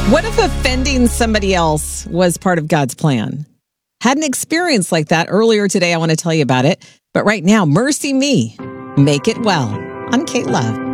What if offending somebody else was part of God's plan? Had an experience like that earlier today. I want to tell you about it. But right now, Mercy Me, Make It Well. I'm Kate Love.